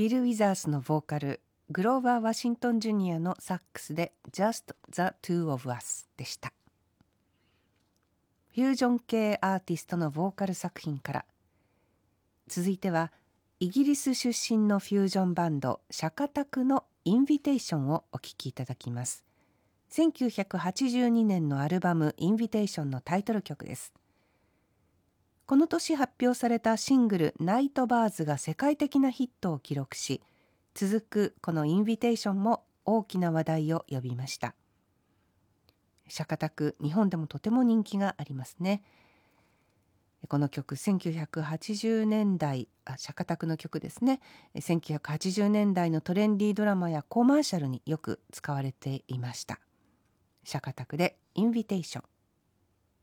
ビル・ウィザースのボーカル、グローバー・ワシントン・ジュニアのサックスで Just the Two of Us でした。フュージョン系アーティストのボーカル作品から。続いてはイギリス出身のフュージョンバンドシャカタクのインビテーションをお聴きいただきます。1982年のアルバムインビテーションのタイトル曲です。この年発表されたシングルナイトバーズが世界的なヒットを記録し、続くこのインビテーションも大きな話題を呼びました。シャカタク、日本でもとても人気がありますね。この曲1980年代、シャカタクの曲ですね。1980年代のトレンディードラマやコマーシャルによく使われていました。シャカタクでインビテーション。